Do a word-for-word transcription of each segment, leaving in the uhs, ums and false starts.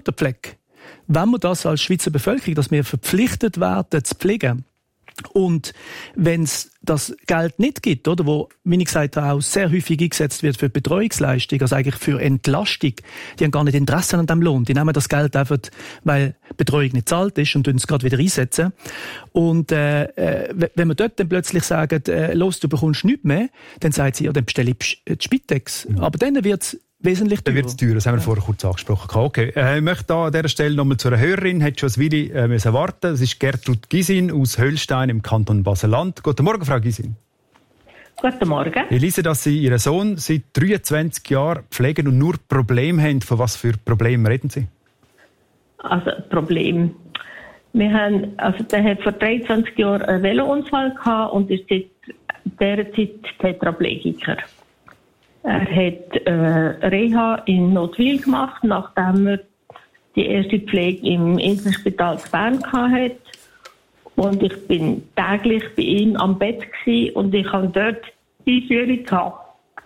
der Pflege. Wenn wir das als Schweizer Bevölkerung, dass wir verpflichtet werden, zu pflegen, und wenn es das Geld nicht gibt, oder, wo, wie ich gesagt habe, auch sehr häufig eingesetzt wird für Betreuungsleistung, also eigentlich für Entlastung, die haben gar nicht Interesse an dem Lohn. Die nehmen das Geld einfach, weil Betreuung nicht zahlt ist und tun es gerade wieder einsetzen. Und äh, äh, wenn wir dort dann plötzlich sagen, äh, los, du bekommst nichts mehr, dann sagt sie, ja, dann bestelle ich die Spitex. Mhm. Aber dann wird es wesentlich teurer. Dann wird es teurer, das haben wir vorher kurz angesprochen. Okay. Äh, ich möchte da an dieser Stelle nochmal zu einer Hörerin, hat schon ein Weile äh, müssen warten. Das ist Gertrud Gysin aus Höllstein im Kanton Basel-Land. Guten Morgen, Frau Gysin. Guten Morgen. Ich lese, dass Sie Ihren Sohn seit dreiundzwanzig Jahren pflegen und nur Probleme haben. Von was für Problemen reden Sie? Also, Problem. Wir haben, also der hat vor dreiundzwanzig Jahren einen Velounfall gehabt und ist seit dieser Zeit Tetraplegiker. Er hat äh, Reha in Notwil gemacht, nachdem er die erste Pflege im Inselspital zu Bern hatte. Und ich bin täglich bei ihm am Bett gewesen und ich habe dort Einführung gehabt.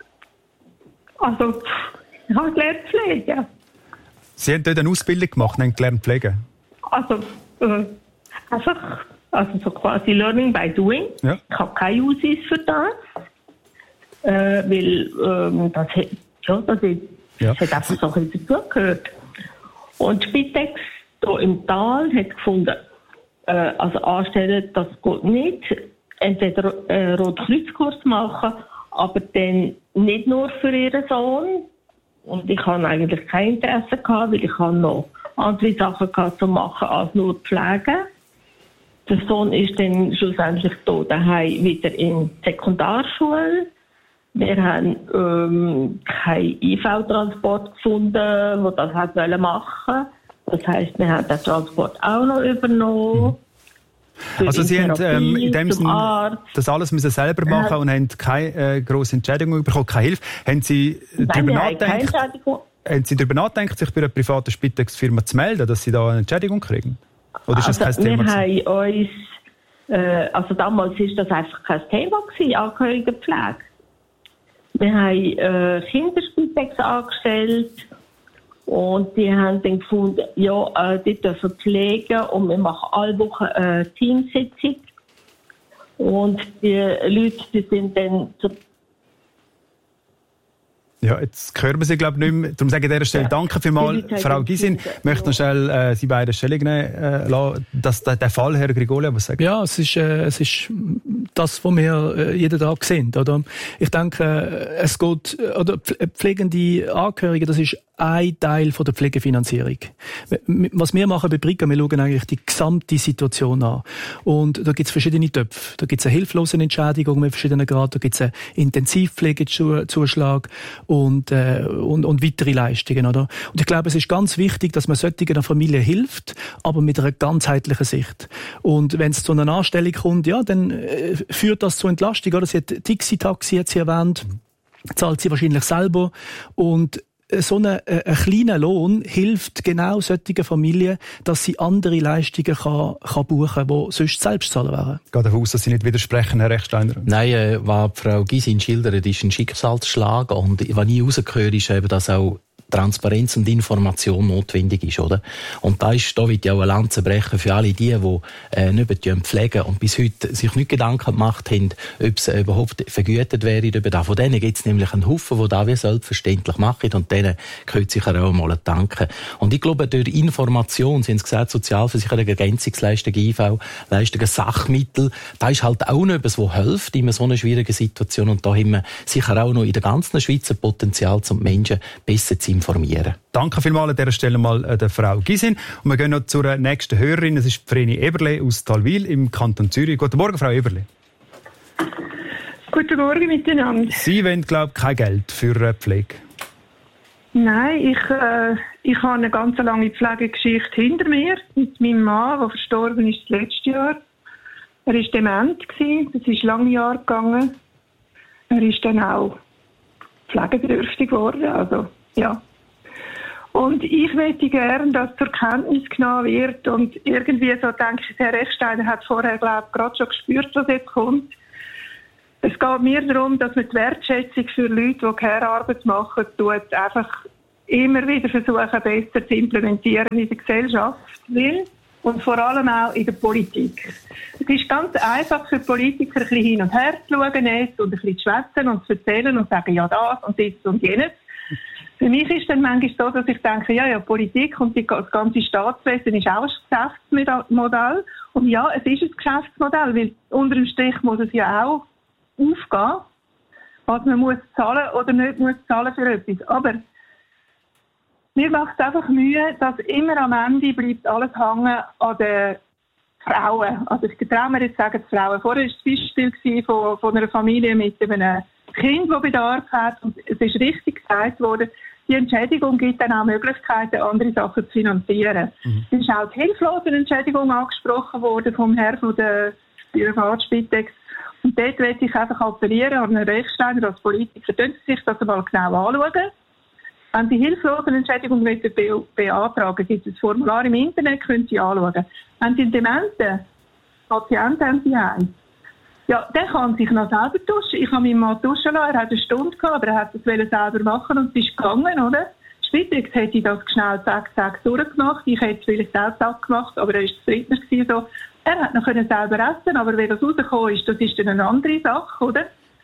Also, ich habe gelernt pflegen. Sie haben dort eine Ausbildung gemacht und haben gelernt pflegen? Also, äh, einfach, also so quasi Learning by Doing. Ja. Ich habe keine Aussicht für das. Äh, weil ähm, das, hat, ja, das, hat, ja. das hat einfach so ein bisschen dazugehört. Und Spitex hier im Tal hat gefunden, äh, also anstellen, das geht nicht. Entweder einen Rotkreuzkurs machen, aber dann nicht nur für ihren Sohn. Und ich hatte eigentlich kein Interesse gehabt, weil ich habe noch andere Sachen gehabt zu machen als nur pflegen. Der Sohn ist dann schlussendlich hier daheim wieder in die Sekundarschule. Wir haben ähm, keinen I V-Transport gefunden, der das hat machen. Das heisst, wir haben den Transport auch noch übernommen. Mhm. Also Sie haben ähm, in dem Sinne das alles müssen selber machen und haben keine äh, grosse Entschädigung bekommen, keine Hilfe. Haben Sie darüber nachgedacht, haben Sie darüber nachgedacht, sich bei einer privaten Spitex-Firma zu melden, dass Sie da eine Entschädigung kriegen? Oder ist das also, kein Thema? Wir haben uns, äh, also damals war das einfach kein Thema gewesen, Angehörigenpflege. Wir haben äh, Kinderspitex angestellt und die haben dann gefunden, ja, äh, die dürfen pflegen und wir machen alle Wochen eine Teamsitzung. Und die Leute, die sind dann zu Ja, jetzt hören wir Sie, glaube ich, nicht mehr. Darum sage ich an dieser Stelle ja. Danke vielmals, Frau Gysin. Ich möchte noch schnell äh, Sie beide Stellung nehmen äh, lassen. Dass der, der Fall, Herr Grigolia, was sagt? Ja, es ist, äh, es ist das, was wir äh, jeden Tag sehen. Oder? Ich denke, äh, es geht, oder pflegende Angehörige, das ist ein Teil von der Pflegefinanzierung. Was wir machen bei Briga, wir schauen eigentlich die gesamte Situation an. Und da gibt es verschiedene Töpfe. Da gibt es eine Hilflosenentschädigung mit verschiedenen Graden, da gibt es einen Intensivpflegezuschlag und, äh, und, und weitere Leistungen. Oder? Und ich glaube, es ist ganz wichtig, dass man solchen Familien hilft, aber mit einer ganzheitlichen Sicht. Und wenn es zu einer Anstellung kommt, ja, dann äh, führt das zur Entlastung. Oder? Sie hat Dixie-Taxi hat sie erwähnt, zahlt sie wahrscheinlich selber. Und so ein, ein kleiner Lohn hilft genau solchen Familien, dass sie andere Leistungen kann, kann buchen kann, die sonst selbst zahlen wären. Ich gehe davon aus, dass Sie nicht widersprechen, Herr Rechsteiner. Nein, äh, was Frau Gysin schildert, ist ein Schicksalsschlag. Und was ich rausgehört, ist eben, dass auch Transparenz und Information notwendig ist, oder? Und da ist, da wird ja auch eine Lanze brechen für alle die, die äh, nicht pflegen und bis heute sich nicht Gedanken gemacht haben, ob es äh, überhaupt vergütet wäre über das. Von denen gibt es nämlich einen Haufen, die das wie selbstverständlich machen und denen gehört sicher auch mal danken. Und ich glaube, durch Information, Sie haben es gesagt, Sozialversicherung, Ergänzungsleistungen, I V-Leistungen, Sachmittel, da ist halt auch noch etwas, was hilft in so einer schwierigen Situation. Und da haben wir sicher auch noch in der ganzen Schweiz ein Potenzial, um die Menschen besser zu informieren. Danke vielmals an dieser Stelle mal der Frau Gysin. Und wir gehen noch zur nächsten Hörerin. Es ist Vreni Eberle aus Talwil im Kanton Zürich. Guten Morgen, Frau Eberle. Guten Morgen miteinander. Sie wollen, glaube ich, kein Geld für Pflege. Nein, ich, äh, ich habe eine ganz lange Pflegegeschichte hinter mir mit meinem Mann, der verstorben ist das letzte Jahr. Er war dement, das ist lange Jahre gegangen. Er ist dann auch pflegebedürftig geworden, also ja. Und ich möchte gerne, dass zur Kenntnis genommen wird und irgendwie so denke ich, Herr Rechsteiner hat vorher, glaube ich, gerade schon gespürt, was jetzt kommt. Es geht mir darum, dass man die Wertschätzung für Leute, die Care-Arbeit machen, tut einfach immer wieder versuchen, besser zu implementieren in der Gesellschaft will und vor allem auch in der Politik. Es ist ganz einfach für Politiker, ein bisschen hin und her zu schauen jetzt und ein bisschen zu schwätzen und zu erzählen und zu sagen, ja das und das und jenes. Für mich ist dann manchmal so, dass ich denke, ja, ja, Politik und die, das ganze Staatswesen ist auch ein Geschäftsmodell. Und ja, es ist ein Geschäftsmodell, weil unter dem Strich muss es ja auch aufgehen, was man muss zahlen oder nicht muss zahlen für etwas. Aber mir macht es einfach Mühe, dass immer am Ende bleibt alles hängen an den Frauen. Also ich traue mir jetzt sagen, die Frauen. Vorher war das Beispiel von, von einer Familie mit einem Kind, das Bedarf hat. Und es ist richtig gesagt worden, die Entschädigung gibt dann auch Möglichkeiten, andere Sachen zu finanzieren. Mhm. Es ist auch die Hilflosenentschädigung angesprochen worden vom Herrn von der Privatspitex. Und dort möchte ich einfach appellieren an Herrn Rechsteiner als Politiker, können Sie sich das einmal genau anschauen. Wenn Sie Hilflosenentschädigung be- beantragen, gibt es ein Formular im Internet, können Sie anschauen. Wenn Sie einen dementen Patienten haben, Sie haben, ja, der kann sich noch selber duschen. Ich habe meinen Mann duschen lassen, er hat eine Stunde gehabt, aber er hat das selber machen und es ist gegangen, oder? Spitex hätte das schnell zack, zack durchgemacht. Ich hätte es vielleicht auch zack gemacht, aber er war zufriedener gewesen, so. Er hat noch können selber essen, aber wenn das rausgekommen ist, das ist dann eine andere Sache, oder?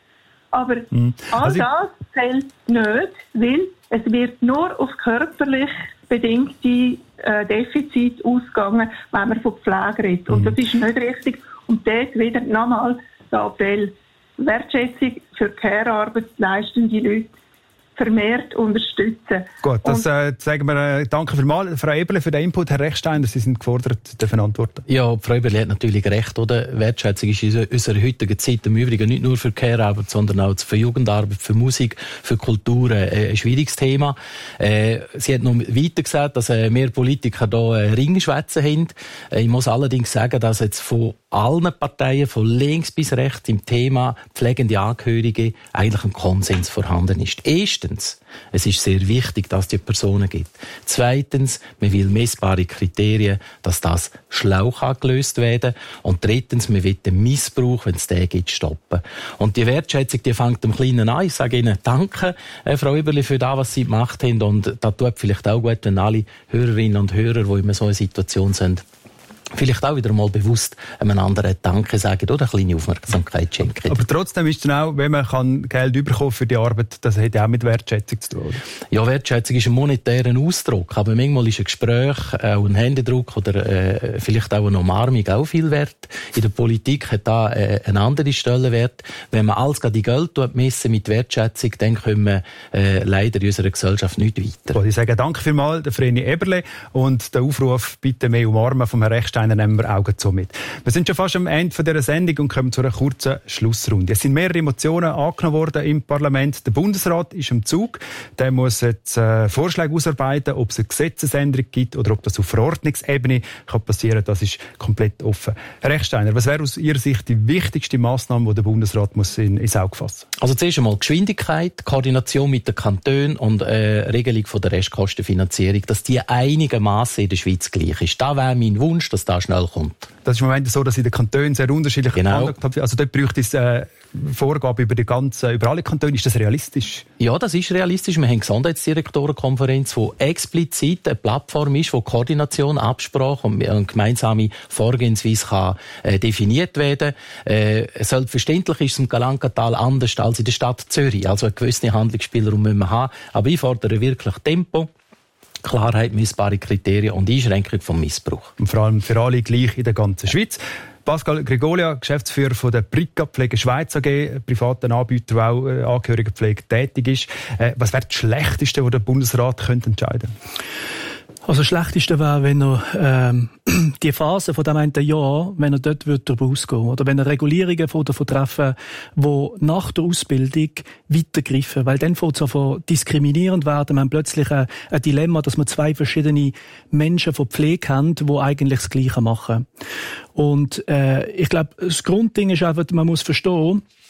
Aber mhm. all also das zählt nicht, weil es wird nur auf körperlich bedingte äh, Defizite ausgegangen, wenn man von Pflege redet. Und mhm. das ist nicht richtig. Und dort wieder nochmal der Appell, Wertschätzung für Care-Arbeit leistende Leute vermehrt unterstützen. Gut, das äh, sagen wir, äh, danke vielmals, Frau Eberle, für den Input. Herr Rechsteiner, Sie sind gefordert, dürfen antworten. Ja, Frau Eberle hat natürlich recht, oder? Wertschätzung ist in unserer heutigen Zeit im Übrigen nicht nur für Care-Arbeit, sondern auch für Jugendarbeit, für Musik, für Kultur äh, ein schwieriges Thema. Äh, sie hat noch weiter gesagt, dass äh, mehr Politiker da äh, Ringschwätze haben. Äh, ich muss allerdings sagen, dass jetzt von allen Parteien, von links bis rechts, im Thema pflegende Angehörige eigentlich ein Konsens vorhanden ist. Erstens, es ist sehr wichtig, dass es die Personen gibt. Zweitens, man will messbare Kriterien, dass das schlau gelöst werden kann. Und drittens, man will den Missbrauch, wenn es den gibt, stoppen. Und die Wertschätzung, die fängt am Kleinen an. Ich sage Ihnen Danke, äh, Frau Eberle, für das, was Sie gemacht haben. Und das tut vielleicht auch gut, wenn alle Hörerinnen und Hörer, die in so einer Situation sind, vielleicht auch wieder mal bewusst einem anderen Danke sagen oder eine kleine Aufmerksamkeit schenken. Aber trotzdem ist es auch, wenn man kann Geld bekommen für die Arbeit, das hat ja auch mit Wertschätzung zu tun, oder? Ja, Wertschätzung ist ein monetärer Ausdruck, aber manchmal ist ein Gespräch, auch ein Händedruck oder äh, vielleicht auch eine Umarmung auch viel wert. In der Politik hat da äh, einen anderen Stellenwert. Wenn man alles gerade in Geld messen mit Wertschätzung, dann können wir äh, leider in unserer Gesellschaft nicht weiter. Ich sage danke vielmals, der Vreni Eberle, und der Aufruf, bitte mehr umarmen vom Herrn Rechsteiner, nehmen wir Augen zu mit. Wir sind schon fast am Ende dieser Sendung und kommen zu einer kurzen Schlussrunde. Es sind mehrere Motionen angenommen worden im Parlament. Der Bundesrat ist im Zug. Der muss jetzt äh, Vorschläge ausarbeiten, ob es eine Gesetzesänderung gibt oder ob das auf Verordnungsebene kann passieren. Das ist komplett offen. Herr Rechsteiner, was wäre aus Ihrer Sicht die wichtigste Massnahme, die der Bundesrat muss in, ins Auge fassen muss? Also zuerst einmal Geschwindigkeit, Koordination mit den Kantonen und äh, Regelung von der Restkostenfinanzierung, dass die einigermaßen in der Schweiz gleich ist. Da wäre mein Wunsch, dass das schnell kommt. Das ist im Moment so, dass in den Kantonen sehr unterschiedlich genau. Haben. Also dort braucht es äh, Vorgaben über die ganze, über alle Kantone. Ist das realistisch? Ja, das ist realistisch. Wir haben eine Gesundheitsdirektorenkonferenz, die explizit eine Plattform ist, wo Koordination, Absprache und eine gemeinsame Vorgehensweise kann, äh, definiert werden. Äh, selbstverständlich ist es im Galankatal anders als in der Stadt Zürich. Also einen gewissen Handlungsspielraum müssen wir haben. Aber ich fordere wirklich Tempo, Klarheit, messbare Kriterien und Einschränkung vom Missbrauch. Und vor allem für alle gleich in der ganzen Schweiz. Pascal Gregolia, Geschäftsführer von der Prika Pflege Schweiz A G, privaten Anbieter, der auch äh, Angehörigenpflege tätig ist. Äh, was wäre das Schlechteste, was der Bundesrat könnte entscheiden könnte? Also das Schlechteste wäre, wenn er ähm, die Phase von dem einen Jahr, wenn er dort darüber ausgehen würde. Oder wenn er Regulierungen von davon treffen, die nach der Ausbildung weitergreifen. Weil dann fängt es an diskriminierend werden. Wir haben plötzlich ein, ein Dilemma, dass wir zwei verschiedene Menschen von Pflege haben, die eigentlich das Gleiche machen. Und äh, ich glaube, das Grundding ist einfach, man muss verstehen,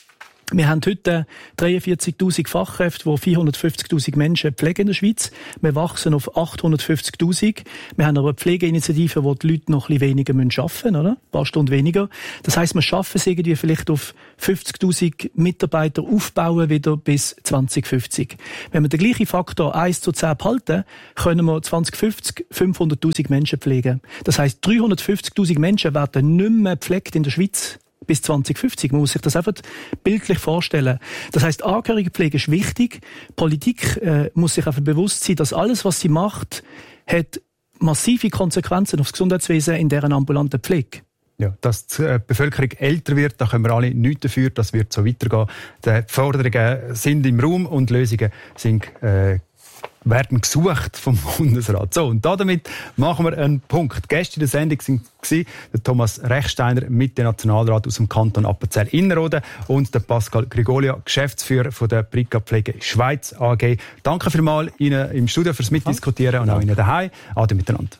Wir haben heute dreiundvierzigtausend Fachkräfte, die vierhundertfünfzigtausend Menschen pflegen in der Schweiz. Wir wachsen auf achthundertfünfzigtausend. Wir haben aber eine Pflegeinitiative, wo die Leute noch ein bisschen weniger arbeiten müssen, oder? Ein paar Stunden weniger. Das heisst, wir schaffen es irgendwie vielleicht auf fünfzigtausend Mitarbeiter aufbauen wieder bis zwanzig fünfzig. Wenn wir den gleichen Faktor eins zu zehn behalten, können wir zwanzig fünfzig fünfhunderttausend Menschen pflegen. Das heisst, dreihundertfünfzigtausend Menschen werden nicht mehr gepflegt in der Schweiz bis zwanzig fünfzig. Man muss sich das einfach bildlich vorstellen. Das heisst, Angehörigenpflege ist wichtig. Politik äh, muss sich einfach bewusst sein, dass alles, was sie macht, hat massive Konsequenzen aufs Gesundheitswesen in deren ambulanten Pflege. Ja, dass die Bevölkerung älter wird, da können wir alle nichts dafür, das wird so weitergehen. Die Forderungen sind im Raum und Lösungen sind äh, werden gesucht vom Bundesrat. So, und damit machen wir einen Punkt. Gäste der Sendung waren der Thomas Rechsteiner, Mitte-Nationalrat aus dem Kanton Appenzell-Innerrhoden und der Pascal Grigolia, Geschäftsführer von der Brika Pflege Schweiz A G. Danke vielmals Ihnen im Studio fürs Mitdiskutieren und auch Ihnen daheim. Ade miteinander.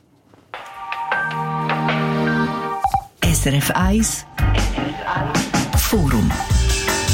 S R F eins Forum.